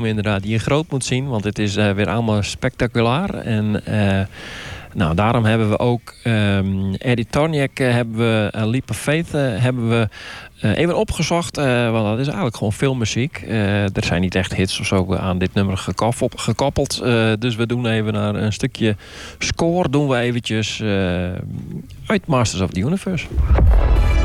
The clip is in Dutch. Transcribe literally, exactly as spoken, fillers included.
inderdaad die je groot moet zien, want het is uh, weer allemaal spectaculair. En uh, nou, daarom hebben we ook um, Eddie Thornhick, uh, hebben we uh, Leap of Faith, uh, hebben we uh, even opgezocht. Uh, want dat is eigenlijk gewoon filmmuziek. Uh, er zijn niet echt hits of zo aan dit nummer gekoppeld. gekoppeld uh, dus we doen even naar een stukje score. Doen we eventjes uh, uit Masters of the Universe.